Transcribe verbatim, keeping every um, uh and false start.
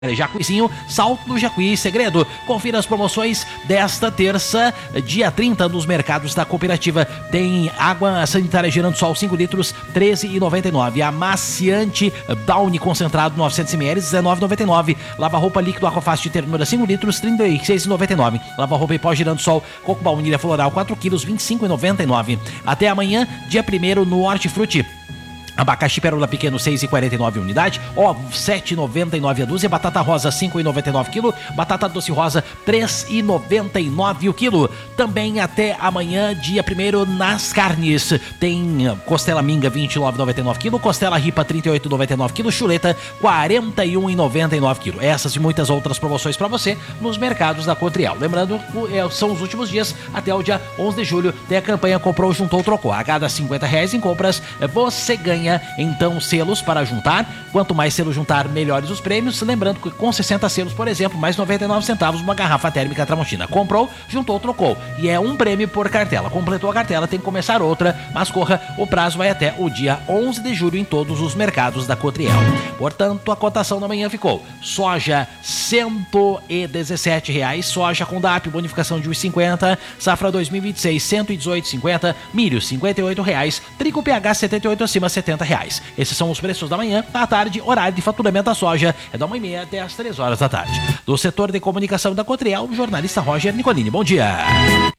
Jacuizinho, Salto do Jacuí, Segredo. Confira as promoções desta terça, dia trinta, nos mercados da cooperativa. Tem água sanitária Girando Sol cinco litros, treze reais e noventa e nove centavos. Amaciante Downy concentrado novecentos mililitros, dezenove reais e noventa e nove centavos. Lava-roupa líquido Aquafast de ternura cinco litros, trinta e seis reais e noventa e nove centavos. Lava-roupa em pó Girando Sol Coco Baunilha Floral quatro quilos, vinte e cinco reais e noventa e nove centavos. Até amanhã, dia primeiro, no Hortifruti. Abacaxi Pérola Pequeno seis reais e quarenta e nove centavos unidade, ovo sete reais e noventa e nove centavos a dúzia, batata rosa cinco reais e noventa e nove centavos quilo, batata doce rosa três reais e noventa e nove centavos o quilo. Também até amanhã, dia primeiro, nas carnes, tem costela minga vinte e nove reais e noventa e nove centavos quilo, costela ripa trinta e oito reais e noventa e nove centavos quilo, chuleta quarenta e um reais e noventa e nove centavos quilo. Essas e muitas outras promoções para você nos mercados da Cotriel. Lembrando, são os últimos dias, até o dia onze de julho, tem a campanha Comprou, Juntou, Trocou. A cada cinquenta reais em compras, você ganha então selos para juntar. Quanto mais selos juntar, melhores os prêmios. Lembrando que com sessenta selos, por exemplo, mais noventa e nove centavos uma garrafa térmica Tramontina. Comprou, juntou, trocou. E é um prêmio por cartela. Completou a cartela, tem que começar outra, mas corra, o prazo vai até o dia onze de julho em todos os mercados da Cotriel. Portanto, a cotação da manhã ficou: soja cento e dezessete reais, soja com D A P, bonificação de um real e cinquenta centavos, safra dois mil e vinte e seis, cento e dezoito reais e cinquenta centavos, milho cinquenta e oito reais, trigo P H setenta e oito acima, setenta reais. Esses são os preços da manhã. À tarde, horário de faturamento da soja é da uma e meia até as três horas da tarde. Do setor de comunicação da Cotriel, jornalista Roger Nicolini. Bom dia.